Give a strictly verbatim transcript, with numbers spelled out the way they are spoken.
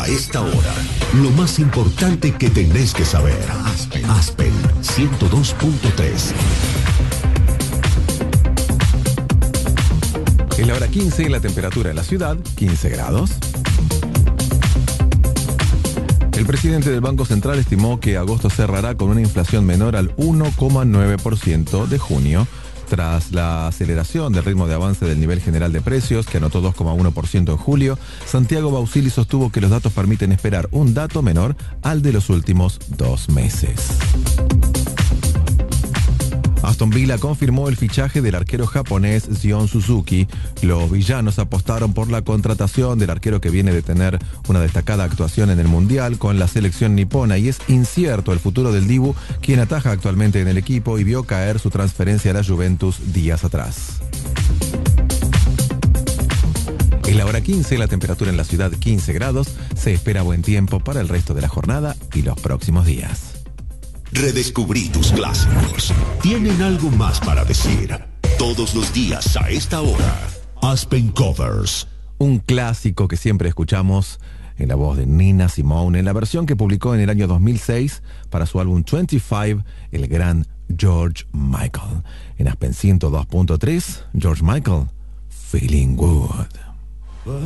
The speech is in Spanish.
A esta hora, lo más importante que tenés que saber. Aspen, Aspen ciento dos punto tres. Es la hora quince, la temperatura en la ciudad, quince grados. El presidente del Banco Central estimó que agosto cerrará con una inflación menor al uno coma nueve por ciento de junio, tras la aceleración del ritmo de avance del nivel general de precios, que anotó dos coma uno por ciento en julio. Santiago Bausili sostuvo que los datos permiten esperar un dato menor al de los últimos dos meses. Aston Villa confirmó el fichaje del arquero japonés Sion Suzuki. Los villanos apostaron por la contratación del arquero que viene de tener una destacada actuación en el Mundial con la selección nipona, y es incierto el futuro del Dibu, quien ataja actualmente en el equipo y vio caer su transferencia a la Juventus días atrás. Es la hora quince, la temperatura en la ciudad quince grados. Se espera buen tiempo para el resto de la jornada y los próximos días. Redescubrí tus clásicos. Tienen algo más para decir. Todos los días a esta hora. Aspen Covers. Un clásico que siempre escuchamos en la voz de Nina Simone, en la versión que publicó en el año dos mil seis para su álbum veinticinco, el gran George Michael. En Aspen ciento dos punto tres, George Michael, Feeling Good.